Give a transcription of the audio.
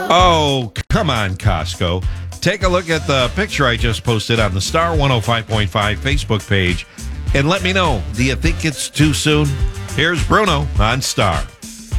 Oh, come on, Costco. Take a look at the picture I just posted on the Star 105.5 Facebook page and let me know, do you think it's too soon? Here's Bruno on Star.